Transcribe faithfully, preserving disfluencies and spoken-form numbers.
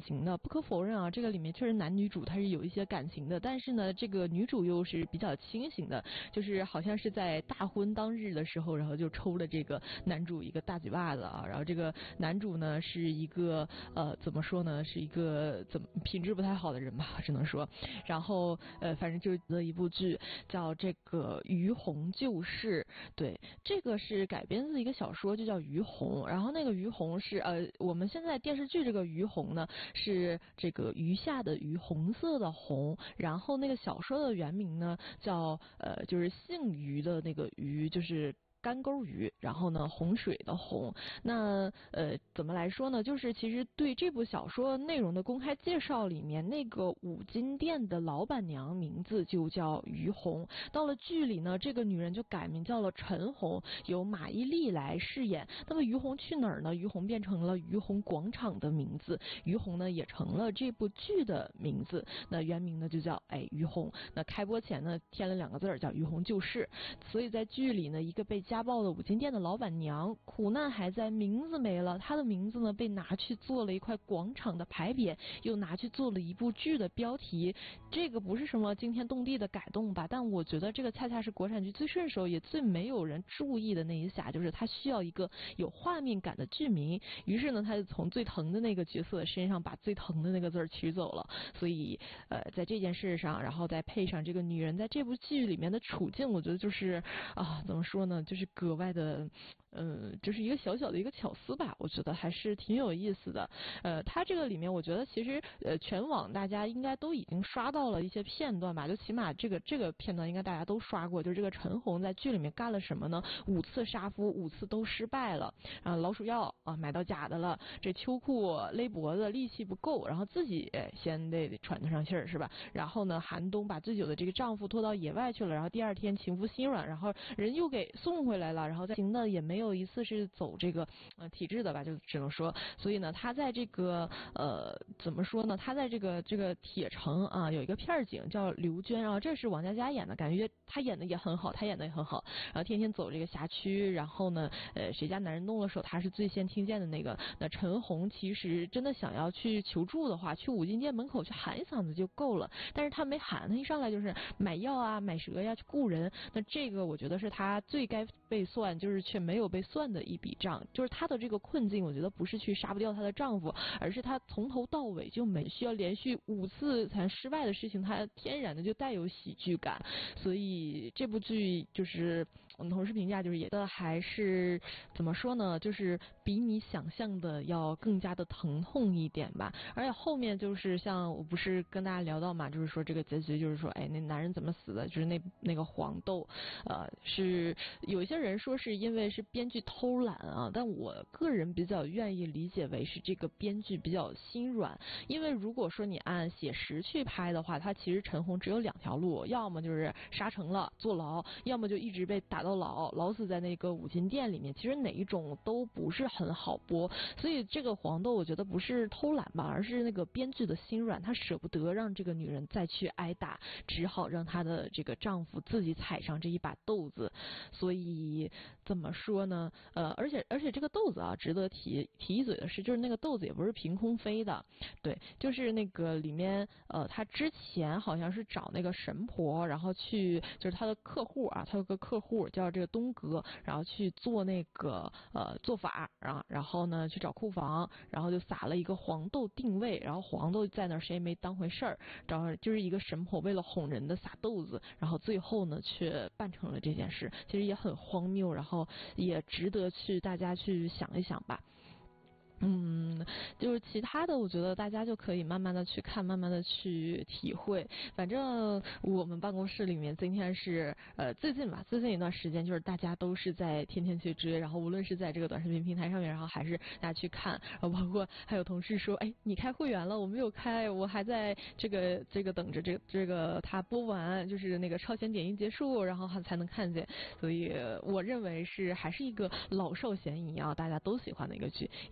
情的。不可否认啊，这个里面确实男女主他是有一些感情的，但是呢，这个女主又是比较清醒的，就是好像是在大婚当日的时候，然后就抽了这个男主一个大嘴巴子啊。然后这个男主呢是一个呃怎么说呢，是一个怎么品质不太好的人吧，只能说。然后呃反正就是的一部剧叫这个于洪旧事，对，这个是改编自一个小说，就叫于洪。然后那个于洪是呃我们现在电视剧这个于洪呢是这个余下的余，红色的红，然后那个小说的原名呢叫呃就是姓余的那个余，就是干钩鱼，然后呢洪水的洪。那呃怎么来说呢，就是其实对这部小说内容的公开介绍里面，那个五金店的老板娘名字就叫于洪。到了剧里呢，这个女人就改名叫了陈红，由马伊琍来饰演。那么于洪去哪儿呢？于洪变成了于洪广场的名字，于洪呢也成了这部剧的名字。那原名呢就叫哎于洪。那开播前呢添了两个字儿叫于洪旧事。所以在剧里呢，一个被家暴的五金店的老板娘苦难还在，名字没了，她的名字呢被拿去做了一块广场的牌匾，又拿去做了一部剧的标题。这个不是什么惊天动地的改动吧，但我觉得这个恰恰是国产剧最顺手也最没有人注意的那一下，就是它需要一个有画面感的剧名。于是呢，他就从最疼的那个角色身上把最疼的那个字取走了。所以呃，在这件事上，然后再配上这个女人在这部剧里面的处境，我觉得就是啊，怎么说呢，就是格外的呃，就是一个小小的一个巧思吧，我觉得还是挺有意思的。呃，它这个里面我觉得其实呃全网大家应该都已经刷到了一些片段吧，就起码这个这个片段应该大家都刷过，就是这个陈红在剧里面干了什么呢？五次杀夫，五次都失败了。啊，老鼠药啊买到假的了，这秋裤勒脖子力气不够，然后自己先得喘得上气儿是吧？然后呢，寒冬把醉酒的这个丈夫拖到野外去了，然后第二天情妇心软，然后人又给送回来了，然后再行的也没有一次是走这个呃体制的吧，就只能说，所以呢，他在这个呃怎么说呢？他在这个这个铁城啊有一个片警叫刘娟啊，这是王佳佳演的，感觉他演的也很好，他演的也很好，然后天天走这个辖区，然后呢呃谁家男人动了手，他是最先听见的那个。那陈红其实真的想要去求助的话，去五金店门口去喊一嗓子就够了，但是他没喊，他一上来就是买药啊买蛇呀去雇人，那这个我觉得是他最该被算，就是却没有被算的一笔账。就是他的这个困境，我觉得不是去杀不掉她的丈夫，而是她从头到尾就没需要连续五次才失败的事情，她天然的就带有喜剧感。所以这部剧就是我们同事评价就是也的还是怎么说呢，就是比你想象的要更加的疼痛一点吧。而且后面就是像我不是跟大家聊到嘛，就是说这个结局就是说哎那男人怎么死的，就是那那个黄豆呃是有一些人说是因为是编剧偷懒啊，但我个人比较愿意理解为是这个编剧比较心软。因为如果说你按写实去拍的话，他其实陈红只有两条路，要么就是杀成了坐牢，要么就一直被打到老老死在那个五金店里面，其实哪一种都不是很好播。所以这个黄豆我觉得不是偷懒吧，而是那个编剧的心软，他舍不得让这个女人再去挨打，只好让她的这个丈夫自己踩上这一把豆子。所以怎么说呢，呃而且而且这个豆子啊值得提提一嘴的是，就是那个豆子也不是凭空飞的，对，就是那个里面呃他之前好像是找那个神婆，然后去就是他的客户啊，他有个客户叫这个东哥，然后去做那个呃做法啊，然后呢去找库房，然后就撒了一个黄豆定位，然后黄豆在那儿谁也没当回事儿，找就是一个神婆为了哄人的撒豆子，然后最后呢却办成了这件事，其实也很荒谬，然后也值得去大家去想一想吧。嗯，就是其他的我觉得大家就可以慢慢的去看，慢慢的去体会。反正我们办公室里面今天是呃最近吧，最近一段时间就是大家都是在天天去追，然后无论是在这个短视频平台上面，然后还是大家去看，然后包括还有同事说，哎，你开会员了，我没有开，我还在这个这个等着这个这个他播完，就是那个超前点映结束，然后才能看见。所以我认为是还是一个老少咸宜啊，大家都喜欢的一个剧。